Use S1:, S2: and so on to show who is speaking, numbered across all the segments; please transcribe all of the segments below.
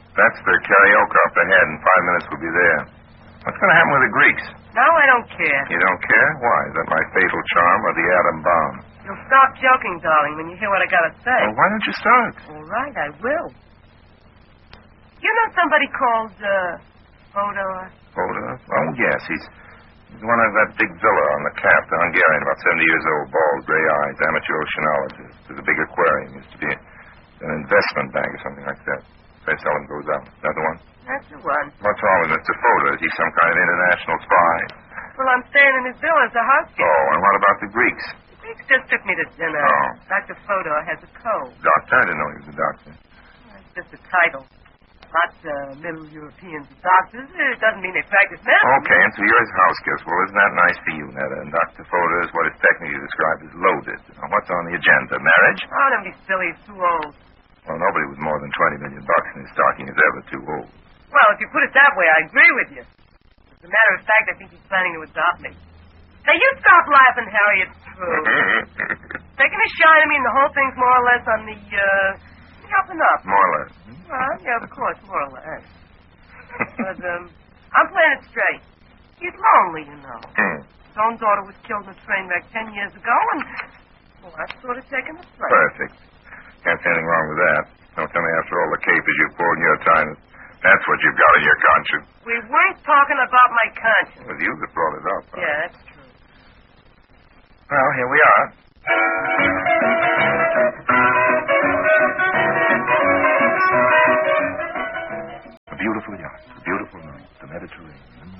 S1: That's the karaoke up ahead. In 5 minutes we'll be there. What's going to happen with the Greeks?
S2: No, I don't care.
S1: You don't care? Why? Is that my fatal charm or the atom bomb?
S2: You'll stop joking, darling, when you hear what I got to say.
S1: Well, why don't you start?
S2: All right, I will. You know somebody called, Fodor?
S1: Fodor? Oh, yes. He's one of that big villa on the Cap, the Hungarian, about 70 years old, bald, gray eyes, amateur oceanologist. There's a big aquarium. Used to be an investment bank or something like that. They seldom goes out. Is that the one?
S2: That's the one.
S1: What's wrong with Mr. Fodor? Is he some kind of international spy?
S2: Well, I'm staying in his villa as a housekeeper.
S1: Oh, and what about the Greeks?
S2: The Greeks just took me to dinner.
S1: Oh.
S2: Dr. Fodor has a cold.
S1: Doctor? I didn't know he was a doctor.
S2: It's just a title. Lots of Middle Europeans are doctors. It doesn't mean they practice medicine.
S1: Okay, and so you're his house guest. Well, isn't that nice for you, Netta? And Dr. Fodor is what is technically described as loaded. Now, what's on the agenda? Marriage?
S2: Oh, don't be silly. He's too old.
S1: Well, nobody with more than $20 million in his stocking is ever too old.
S2: Well, if you put it that way, I agree with you. As a matter of fact, I think he's planning to adopt me. Now, you stop laughing, Harry. It's true. Taking a shine at me, and the whole thing's more or less on the up and up.
S1: More or less.
S2: Well, yeah, of course, more or less. But, I'm playing it straight. He's lonely, you know. His own daughter was killed in a train wreck 10 years ago, and, well, that's sort of taking the place.
S1: Perfect. Can't see anything wrong with that. Don't tell me after all the capers you've poured in your time, that's what you've got in your conscience.
S2: We weren't talking about my conscience.
S1: It was you that brought it up. Huh?
S2: Yeah, that's true.
S1: Well, here we are. A beautiful yacht, a beautiful night, the Mediterranean.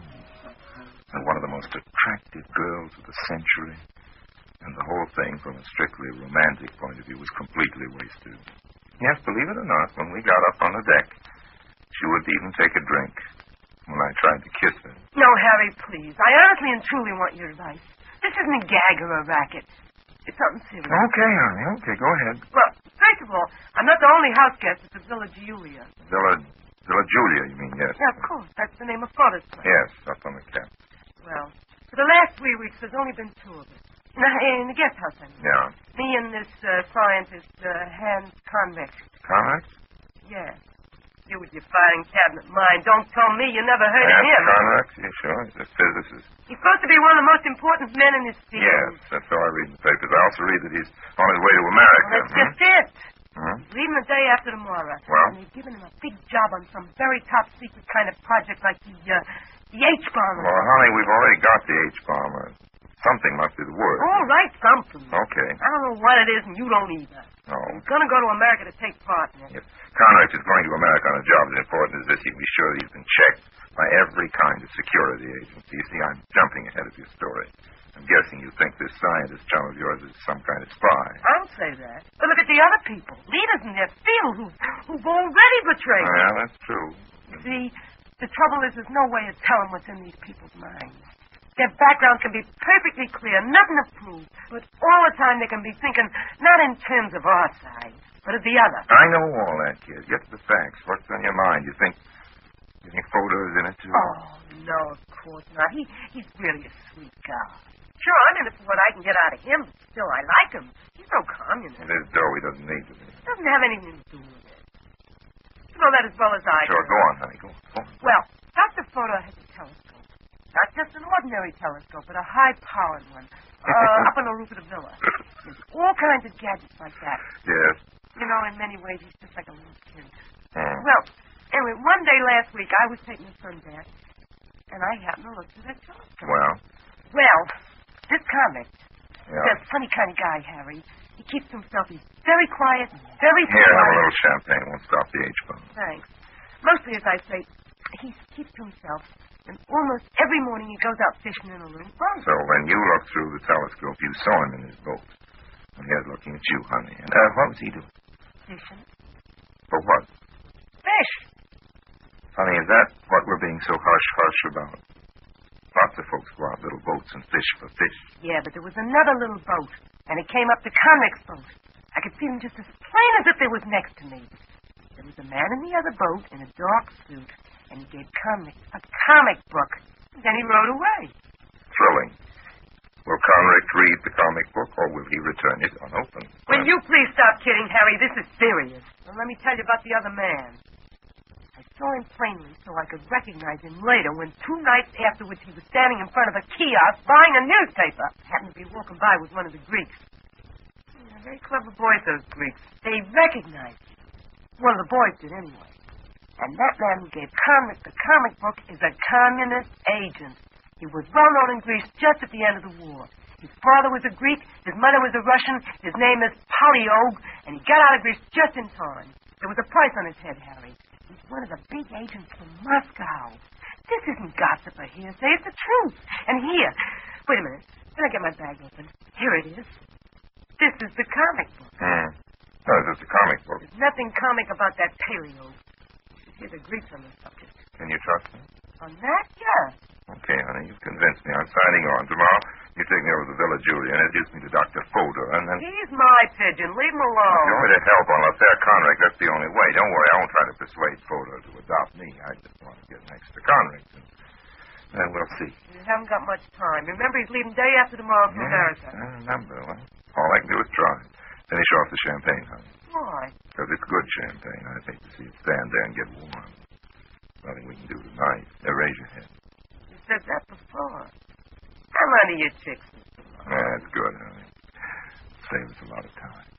S1: And one of the most attractive girls of the century. And the whole thing, from a strictly romantic point of view, was completely wasted. Yes, believe it or not, when we got up on the deck, she wouldn't even take a drink when I tried to kiss her.
S2: No, Harry, please. I honestly and truly want your advice. This isn't a gag or a racket. It's something serious.
S1: Okay, honey. Okay, go ahead.
S2: Well, first of all, I'm not the only house guest at the Villa Giulia.
S1: Villa Giulia, you mean, yes.
S2: Yeah, of course. That's the name of Fodor's place.
S1: Yes, up on the Cap.
S2: Well, for the last 3 weeks, there's only been 2 of us. In the guest house, I mean.
S1: Yeah.
S2: Me and this scientist, Hans Convex.
S1: Convex?
S2: Yeah. You with your filing cabinet mind. Don't tell me you never heard of him.
S1: Convex? Yeah, sure. He's a physicist.
S2: He's supposed to be one of the most important men in this field.
S1: Yes, that's all I read in the papers. I also read that he's on his way to America.
S2: Well, that's just it.
S1: Hmm?
S2: He's leaving the day after tomorrow.
S1: Well?
S2: And they've given him a big job on some very top secret kind of project like the H-bomb.
S1: Well, honey, we've already got the H-bomb. Something must be the word.
S2: All right, something.
S1: Okay.
S2: I don't know what it is, and you don't either.
S1: No.
S2: He's going to go to America to take part in it.
S1: If Conrex is going to America on a job as important as this, you can be sure that he's been checked by every kind of security agency. You see, I'm jumping ahead of your story. I'm guessing you think this scientist chum of yours is some kind of spy.
S2: I don't say that. But look at the other people, leaders in their field who've already betrayed him.
S1: Yeah, that's true.
S2: You see, the trouble is there's no way of telling what's in these people's minds. Their background can be perfectly clear, nothing to prove, but all the time they can be thinking not in terms of our side, but of the other.
S1: I know all that, kid. Get to the facts. What's on your mind? You think Fodor's in it, too?
S2: Oh, no, of course not. He's really a sweet guy. Sure, I'm in it for what I can get out of him, but still, I like him. He's no communist.
S1: And his dough, he doesn't need to be.
S2: Doesn't have anything to do with it. You know that as well as I do.
S1: Sure, go on, honey. Go on.
S2: Well, Dr. Fodor has a telescope. Not just an ordinary telescope, but a high-powered one. Up on the roof of the villa. There's all kinds of gadgets like that.
S1: Yes.
S2: You know, in many ways, he's just like a little kid.
S1: Hmm.
S2: Well, anyway, one day last week, I was taking a sunbath, and I happened to look through that telescope. Well, this convict,
S1: Yeah.
S2: he's a funny kind of guy, Harry. He keeps himself, he's very quiet, very
S1: Here, have a
S2: quiet.
S1: little champagne. Won't stop the H-bomb.
S2: Thanks. Mostly, as I say, he keeps to himself, and almost every morning he goes out fishing in a little boat.
S1: So when you looked through the telescope, you saw him in his boat. And he was looking at you, honey. And what was he doing?
S2: Fishing?
S1: For what?
S2: Fish.
S1: Honey, is that what we're being so hush-hush about? Lots of folks go out in little boats and fish for fish.
S2: Yeah, but there was another little boat, and it came up to Conrex's boat. I could see him just as plain as if they was next to me. There was a man in the other boat in a dark suit, and he gave Conrex a comic book. Then he rode away.
S1: Thrilling. Will Conrex read the comic book, or will he return it unopened?
S2: Will you please stop kidding, Harry? This is serious. And let me tell you about the other man. I I saw him plainly so I could recognize him later when 2 nights afterwards he was standing in front of a kiosk buying a newspaper. I happened to be walking by with one of the Greeks. Yeah, very clever boys, those Greeks. They recognized him. One of the boys did anyway. And that man who gave Convict the comic book is a communist agent. He was well known in Greece just at the end of the war. His father was a Greek, his mother was a Russian, his name is Polyog, and he got out of Greece just in time. There was a price on his head, Harry. He's one of the big agents from Moscow. This isn't gossip or hearsay, it's the truth. And here, wait a minute, did I get my bag open? Here it is. This is the comic book.
S1: No, it's just a comic book.
S2: There's nothing comic about that paleo. You should hear the Greeks on the subject.
S1: Can you trust me?
S2: On that, yeah.
S1: Okay, honey, you've convinced me. I'm signing on. Tomorrow, you take me over to the Villa Julia and introduce me to Dr. Fodor, and then...
S2: He's my pigeon. Leave him alone.
S1: If you want me to help on LaFair Conrick, that's the only way. Don't worry, I won't try to persuade Fodor to adopt me. I just want to get next to Conrick, and we'll see.
S2: You haven't got much time. Remember, he's leaving day after tomorrow for America.
S1: I remember. Well, all I can do is try. Finish off the champagne, honey.
S2: Why?
S1: Because it's good champagne. I'd hate to see it stand there and get warm. Nothing we can do tonight. Now, raise your head.
S2: You said that before. I'm under your chicks, Mr. Mark.
S1: That's good, honey. Save us a lot of time.